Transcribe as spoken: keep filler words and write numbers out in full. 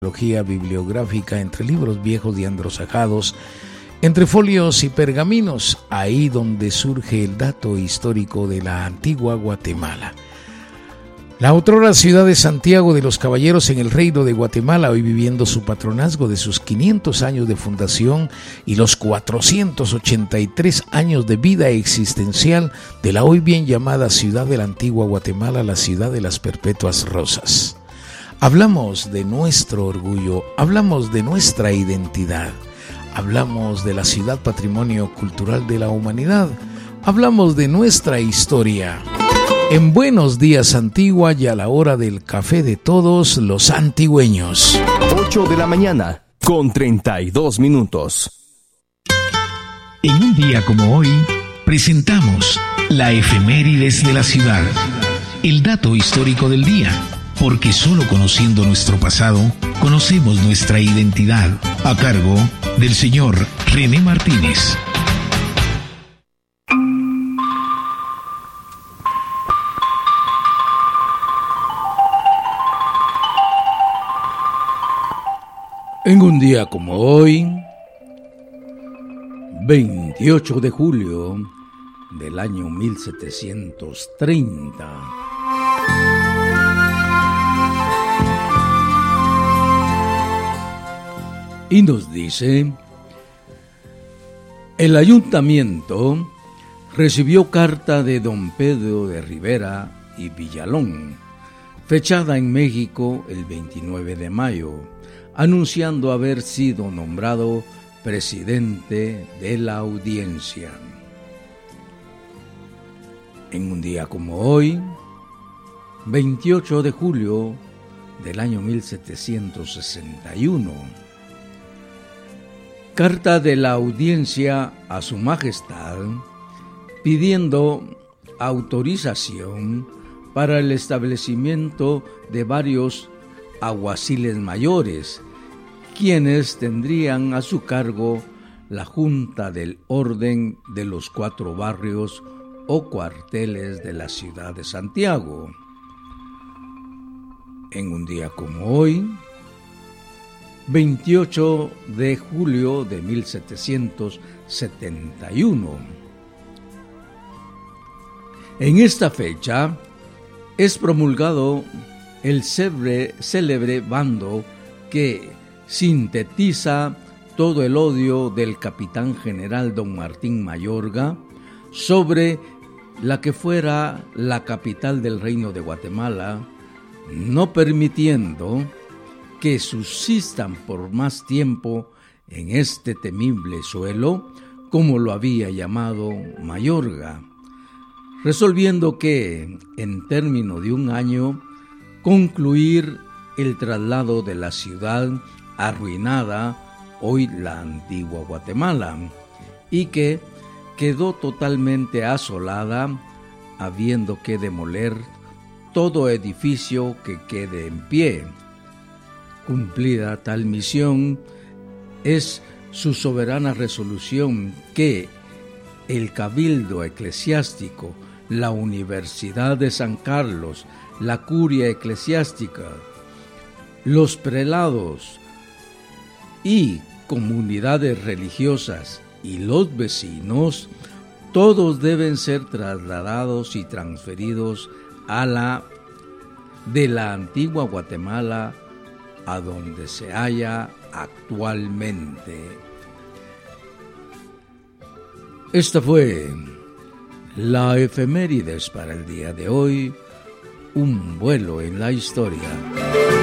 Arqueología bibliográfica entre libros viejos y androsajados, entre folios y pergaminos, ahí donde surge el dato histórico de la antigua Guatemala. La otrora ciudad de Santiago de los Caballeros en el Reino de Guatemala, hoy viviendo su patronazgo de sus quinientos años de fundación y los cuatrocientos ochenta y tres años de vida existencial de la hoy bien llamada ciudad de la antigua Guatemala, la ciudad de las perpetuas rosas. Hablamos de nuestro orgullo, hablamos de nuestra identidad, hablamos de la ciudad patrimonio cultural de la humanidad, hablamos de nuestra historia. En Buenos Días Antigua y a la hora del café de todos los antigüeños. ocho de la mañana con treinta y dos minutos. En un día como hoy, presentamos la efemérides de la ciudad, el dato histórico del día. Porque solo conociendo nuestro pasado, conocemos nuestra identidad. A cargo del señor René Martínez. En un día como hoy, veintiocho de julio del año mil setecientos treinta, y nos dice: el ayuntamiento recibió carta de don Pedro de Rivera y Villalón, fechada en México el veintinueve de mayo, anunciando haber sido nombrado presidente de la audiencia. En un día como hoy, veintiocho de julio del año mil setecientos sesenta y uno, carta de la audiencia a su majestad pidiendo autorización para el establecimiento de varios alguaciles mayores, quienes tendrían a su cargo la Junta del Orden de los Cuatro Barrios o cuarteles de la ciudad de Santiago. En un día como hoy, veintiocho de julio de mil setecientos setenta y uno. En esta fecha es promulgado el célebre, célebre bando que sintetiza todo el odio del capitán general don Martín Mayorga sobre la que fuera la capital del Reino de Guatemala, no permitiendo que subsistan por más tiempo en este temible suelo, como lo había llamado Mayorga, resolviendo que, en término de un año, concluir el traslado de la ciudad arruinada, hoy la antigua Guatemala, y que quedó totalmente asolada, habiendo que demoler todo edificio que quede en pie. Cumplida tal misión, es su soberana resolución que el Cabildo Eclesiástico, la Universidad de San Carlos, la Curia Eclesiástica, los prelados y comunidades religiosas y los vecinos, todos deben ser trasladados y transferidos a la de la antigua Guatemala, a donde se halla actualmente. Esta fue la efemérides para el día de hoy, un vuelo en la historia.